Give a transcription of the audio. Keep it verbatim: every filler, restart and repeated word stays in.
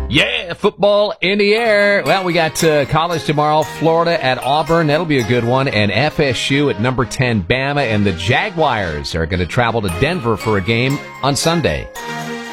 Yeah, football in the air. Well, we got uh, college tomorrow, Florida at Auburn. That'll be a good one. And F S U at number ten, Bama. And the Jaguars are going to travel to Denver for a game on Sunday.